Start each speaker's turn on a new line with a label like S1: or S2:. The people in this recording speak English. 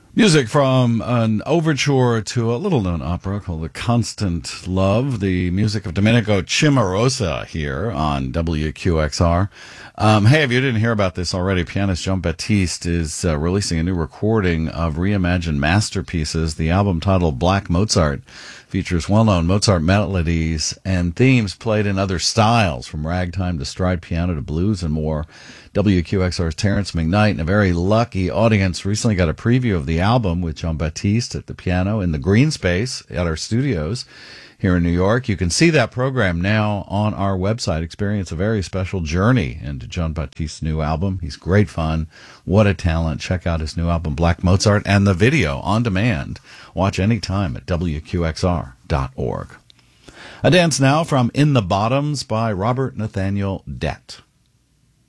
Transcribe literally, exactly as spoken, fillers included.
S1: Music from an overture to a little-known opera called The Constant Love, the music of Domenico Cimarosa here on W Q X R. Um, hey, if you didn't hear about this already, pianist Jean-Baptiste is uh, releasing a new recording of reimagined masterpieces. The album titled Black Mozart features well-known Mozart melodies and themes played in other styles, from ragtime to stride piano to blues and more. W Q X R's Terrence McKnight and a very lucky audience recently got a preview of the album with Jean-Baptiste at the piano in the green space at our studios here in New York. You can see that program now on our website. Experience a very special journey into Jean-Baptiste's new album. He's great fun. What a talent. Check out his new album, Black Mozart, and the video on demand. Watch anytime at W Q X R dot org. A dance now from In the Bottoms by Robert Nathaniel Dett.